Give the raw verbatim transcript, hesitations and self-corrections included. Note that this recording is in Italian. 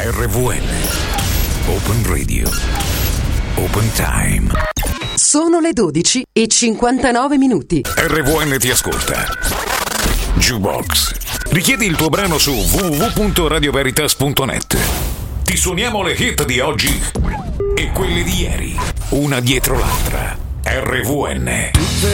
R V N Open Radio Open Time. Sono le dodici e cinquantanove minuti. R V N ti ascolta. Jukebox. Richiedi il tuo brano su w w w punto radio veritas punto net. Ti suoniamo le hit di oggi e quelle di ieri, una dietro l'altra. R V N. Tutte